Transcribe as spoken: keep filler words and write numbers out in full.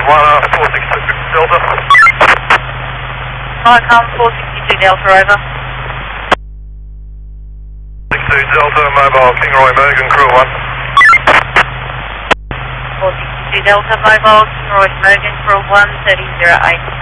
one, uh, four six two Delta. Viacom four sixty-two Delta, over. six two Delta, mobile Kingroy Mergen, crew one. four sixty-two Delta, mobile Kinroy Mogan, crew one, thirty zero eight.